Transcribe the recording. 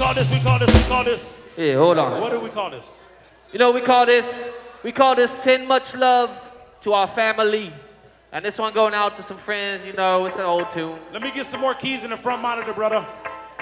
call this? We call this. Yeah, hold on. What do we call this? You know what we call this? We call this Send Much Love to Our Family. And this one going out to some friends, you know, it's an old tune. Let me get some more keys in the front monitor, brother.